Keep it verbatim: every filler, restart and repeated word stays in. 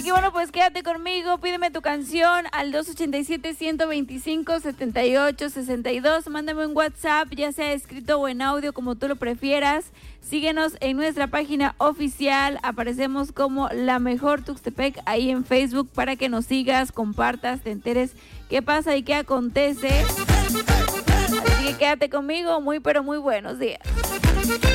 Y bueno, pues quédate conmigo, pídeme tu canción al dos ochenta y siete, ciento veinticinco, setenta y ocho, sesenta y dos. Mándame un WhatsApp, ya sea escrito o en audio, como tú lo prefieras. Síguenos en nuestra página oficial, aparecemos como La Mejor Tuxtepec ahí en Facebook para que nos sigas, compartas, te enteres qué pasa y qué acontece. Así que quédate conmigo, muy pero muy buenos días.